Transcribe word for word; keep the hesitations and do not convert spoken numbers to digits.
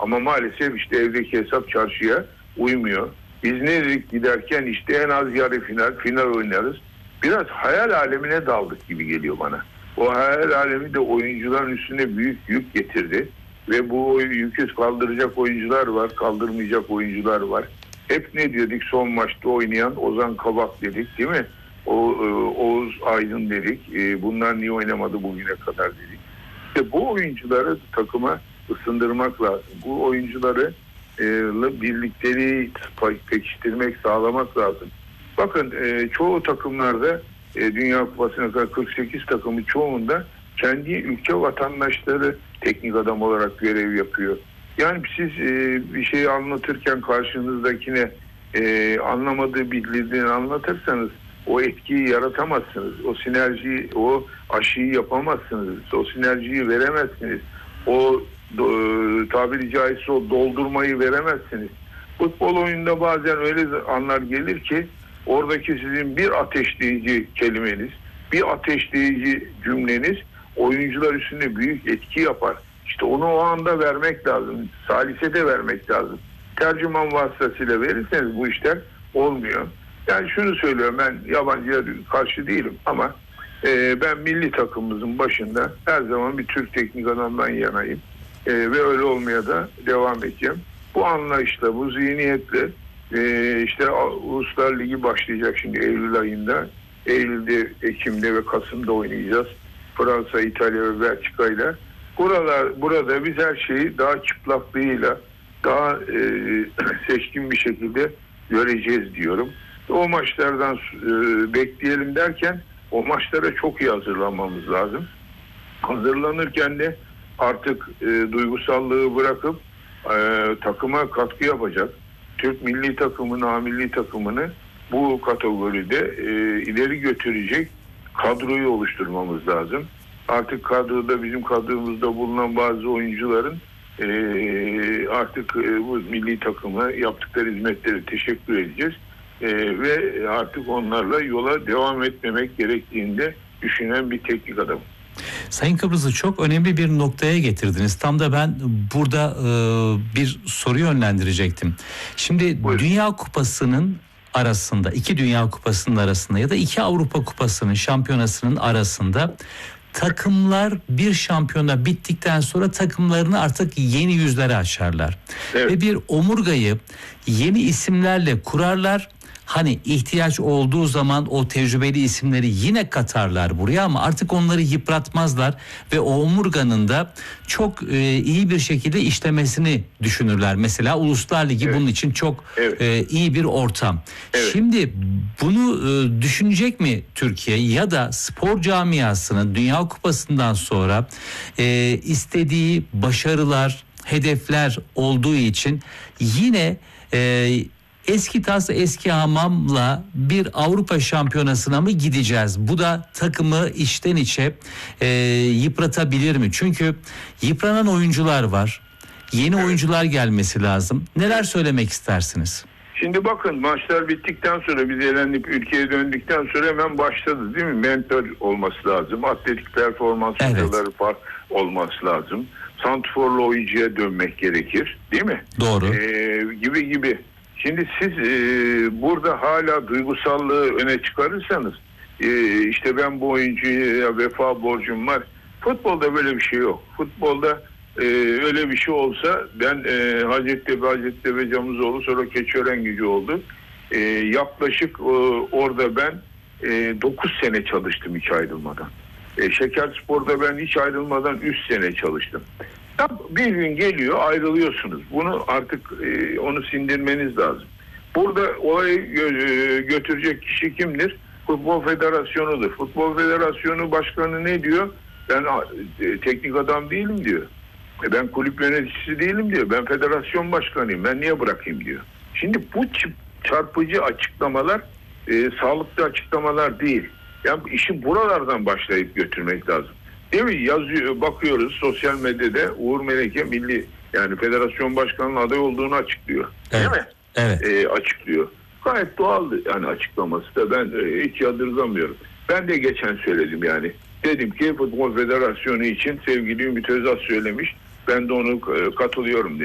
Ama maalesef işte evdeki hesap çarşıya uymuyor. Biz ne dedik giderken, işte en az yarı final, final oynarız. Biraz hayal alemine daldık gibi geliyor bana. O hayal alemi de oyuncuların üstüne büyük yük getirdi. Ve bu yükü kaldıracak oyuncular var, kaldırmayacak oyuncular var. Hep ne diyorduk son maçta oynayan Ozan Kabak dedik, değil mi? O, Oğuz Aydın dedik. Bunlar niye oynamadı bugüne kadar dedik. İşte bu oyuncuları takıma ısındırmak lazım. Bu oyuncuları birlikleri pekiştirmek, sağlamak lazım. Bakın çoğu takımlarda Dünya Kupası'na kadar kırk sekiz takımın çoğunda kendi ülke vatandaşları teknik adam olarak görev yapıyor. Yani siz bir şeyi anlatırken karşınızdakine anlamadığı bildiğini anlatırsanız o etkiyi yaratamazsınız. O sinerjiyi, o aşıyı yapamazsınız. O sinerjiyi veremezsiniz. O do, tabiri caizse o doldurmayı veremezsiniz. Futbol oyununda bazen öyle anlar gelir ki oradaki sizin bir ateşleyici kelimeniz, bir ateşleyici cümleniz oyuncular üstünde büyük etki yapar. İşte onu o anda vermek lazım. Salise de vermek lazım. Tercüman vasıtasıyla verirseniz bu işler olmuyor. Yani şunu söylüyorum, ben yabancıya karşı değilim ama e, ben milli takımımızın başında her zaman bir Türk teknik adamdan yanayım. E, ve öyle olmaya da devam edeceğim. Bu anlayışla, bu zihniyetle e, işte Uluslar Ligi başlayacak şimdi Eylül ayında. Eylül'de, Ekim'de ve Kasım'da oynayacağız. Fransa, İtalya ve Belçika ile. Buralar, burada biz her şeyi daha çıplaklığıyla, daha e, seçkin bir şekilde göreceğiz diyorum. O maçlardan e, bekleyelim derken o maçlara çok iyi hazırlanmamız lazım. Hazırlanırken de artık e, duygusallığı bırakıp e, takıma katkı yapacak Türk milli takımını, A milli takımını bu kategoride e, ileri götürecek kadroyu oluşturmamız lazım. Artık kadroda, bizim kadromuzda bulunan bazı oyuncuların e, artık e, bu milli takıma yaptıkları hizmetleri teşekkür edeceğiz. E, ve artık onlarla yola devam etmemek gerektiğinde düşünen bir teknik adam. Sayın Kıbrıs'ı çok önemli bir noktaya getirdiniz. Tam da ben burada e, bir soru yönlendirecektim. Şimdi Buyurun. Dünya Kupası'nın arasında, iki Dünya Kupası'nın arasında ya da iki Avrupa Kupası'nın, şampiyonasının arasında takımlar bir şampiyona bittikten sonra takımlarını artık yeni yüzlere açarlar. Evet. Ve bir omurgayı yeni isimlerle kurarlar. Hani ihtiyaç olduğu zaman o tecrübeli isimleri yine katarlar buraya ama artık onları yıpratmazlar ve o omurganın da çok e, iyi bir şekilde işlemesini düşünürler. Mesela Uluslar Ligi evet. bunun için çok evet. e, iyi bir ortam. Evet. Şimdi bunu e, düşünecek mi Türkiye ya da spor camiasının Dünya Kupası'ndan sonra e, istediği başarılar, hedefler olduğu için yine e, eski tas eski hamamla bir Avrupa şampiyonasına mı gideceğiz? Bu da takımı içten içe e, yıpratabilir mi? Çünkü yıpranan oyuncular var. Yeni oyuncular gelmesi lazım. Neler söylemek istersiniz? Şimdi bakın, maçlar bittikten sonra, biz elenip ülkeye döndükten sonra hemen başladı değil mi? Mentor olması lazım. Atletik performans hocaları evet. olması lazım. Santrforlu oyuncuya dönmek gerekir. Değil mi? Doğru. Ee, gibi gibi. Şimdi siz e, burada hala duygusallığı öne çıkarırsanız e, işte ben bu oyuncuya vefa borcum var. Futbolda böyle bir şey yok. Futbolda e, öyle bir şey olsa ben e, Hacettepe, Hacettepe Camuzoğlu, sonra Keçiören Gücü oldu. E, yaklaşık e, orada ben e, dokuz sene çalıştım hiç ayrılmadan. E, Şekerspor'da ben hiç ayrılmadan üç sene çalıştım. Bir gün geliyor, ayrılıyorsunuz. Bunu artık e, onu sindirmeniz lazım. Burada olayı gö- götürecek kişi kimdir? Futbol Federasyonu'dur. Futbol Federasyonu Başkanı ne diyor? Ben e, teknik adam değilim diyor. E, ben kulüp yöneticisi değilim diyor. Ben federasyon başkanıyım. Ben niye bırakayım diyor. Şimdi bu çarpıcı açıklamalar e, sağlıklı açıklamalar değil. Yani işi buralardan başlayıp götürmek lazım. Değil mi? Yazıyor, bakıyoruz sosyal medyada Uğur Meleke milli, yani federasyon başkanının aday olduğunu açıklıyor. Evet. Değil mi? Evet. E, açıklıyor. Gayet doğaldı yani açıklaması da, ben e, hiç yadırgamıyorum. Ben de geçen söyledim yani. Dedim ki Futbol Federasyonu için sevgili Ümit Özas söylemiş. Ben de onu e, katılıyorum dedim.